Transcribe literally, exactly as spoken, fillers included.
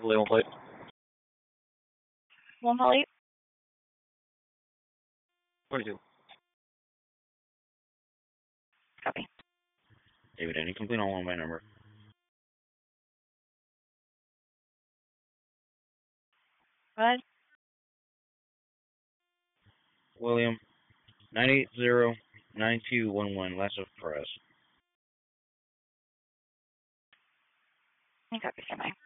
William plate. One plate. forty-two. Copy. David, any complete on one by number. Go ahead. William, nine eight zero nine two one one, last of Perez. Copy, stand by.